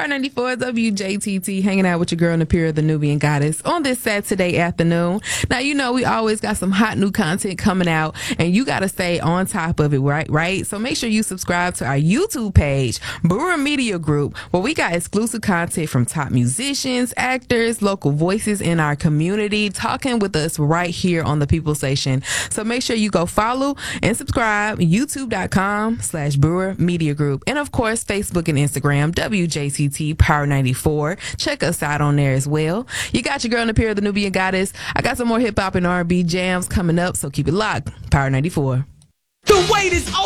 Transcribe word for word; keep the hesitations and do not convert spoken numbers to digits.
Power ninety-four W J T T, hanging out with your girl Napira, the Nubian Goddess, on this Saturday afternoon. Now, you know, we always got some hot new content coming out, and you got to stay on top of it, right? Right? So make sure you subscribe to our YouTube page, Brewer Media Group, where we got exclusive content from top musicians, actors, local voices in our community, talking with us right here on the People Station. So make sure you go follow and subscribe, youtube.com slash Brewer Media Group. And of course, Facebook and Instagram, W J T T Power ninety-four. Check us out on there as well. You got your girl Napira, the Nubian Goddess. I got some more hip hop and R and B jams coming up, so keep it locked. Power ninety-four. The wait is over.